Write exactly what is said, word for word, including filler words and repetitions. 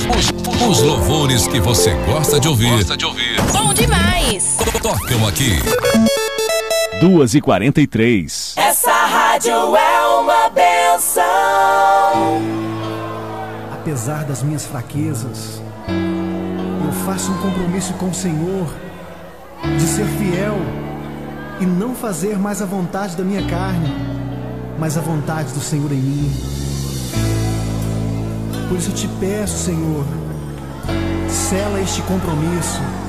Os, os louvores que você gosta de ouvir. Gosta de ouvir. Bom demais. Tocam aqui. duas e quarenta e três. Essa rádio é uma benção. Apesar das minhas fraquezas, eu faço um compromisso com o Senhor de ser fiel e não fazer mais a vontade da minha carne, mas a vontade do Senhor em mim. Por isso eu te peço, Senhor, sela este compromisso